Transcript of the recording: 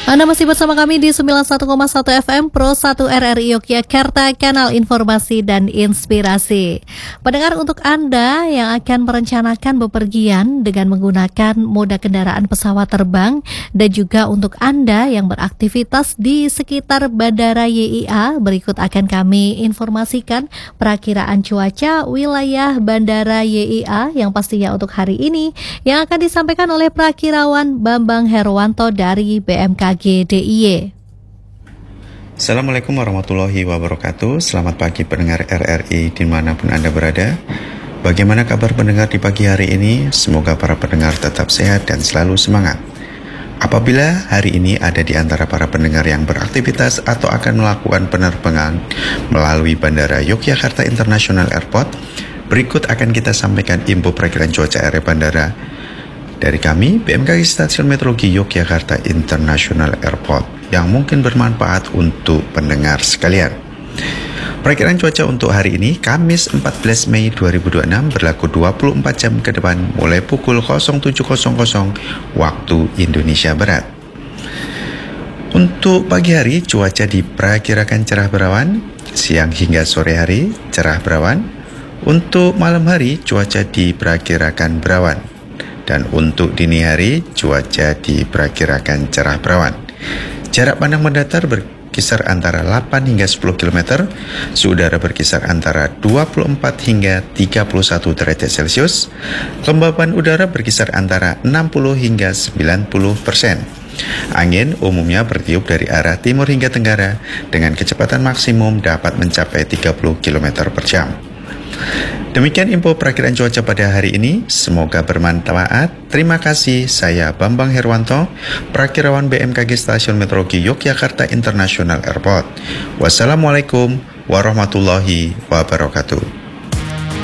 Anda masih bersama kami di 91,1 FM Pro 1 RRI Yogyakarta, kanal informasi dan inspirasi. Pendengar, untuk Anda yang akan merencanakan bepergian dengan menggunakan moda kendaraan pesawat terbang, dan juga untuk Anda yang beraktivitas di sekitar Bandara YIA, berikut akan kami informasikan perakiraan cuaca wilayah Bandara YIA yang pastinya untuk hari ini yang akan disampaikan oleh Prakirawan Bambang Herwanto dari BMKG DIY. Assalamualaikum warahmatullahi wabarakatuh. Selamat pagi pendengar RRI dimanapun Anda berada. Bagaimana kabar pendengar di pagi hari ini? Semoga para pendengar tetap sehat dan selalu semangat. Apabila hari ini ada di antara para pendengar yang beraktivitas atau akan melakukan penerbangan melalui Bandara Yogyakarta International Airport, berikut akan kita sampaikan info perakiran cuaca area bandara dari kami, BMKG Stasiun Meteorologi Yogyakarta International Airport, yang mungkin bermanfaat untuk pendengar sekalian. Perakiran cuaca untuk hari ini, Kamis 14 Mei 2026, berlaku 24 jam ke depan mulai pukul 07.00 waktu Indonesia Barat. Untuk pagi hari, cuaca diperkirakan cerah berawan, siang hingga sore hari cerah berawan. Untuk malam hari, cuaca diperkirakan berawan. Dan untuk dini hari, cuaca diperkirakan cerah berawan. Jarak pandang mendatar berkisar antara 8 hingga 10 km, suhu udara berkisar antara 24 hingga 31 derajat Celcius, kelembapan udara berkisar antara 60 hingga 90%. Angin umumnya bertiup dari arah timur hingga tenggara dengan kecepatan maksimum dapat mencapai 30 km per jam. Demikian info perakiran cuaca pada hari ini, semoga bermanfaat. Terima kasih, saya Bambang Herwanto, Prakirawan BMKG Stasiun Meteorologi Yogyakarta International Airport. Wassalamualaikum warahmatullahi wabarakatuh.